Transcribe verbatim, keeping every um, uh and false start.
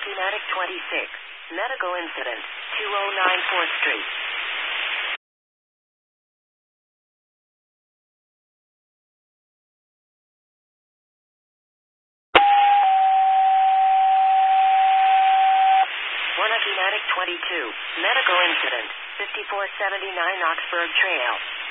Acumatic twenty-six. Medical incident. two oh nine fourth Street. one Acumatic twenty-two. Medical incident. fifty-four seventy-nine Oxford Trail.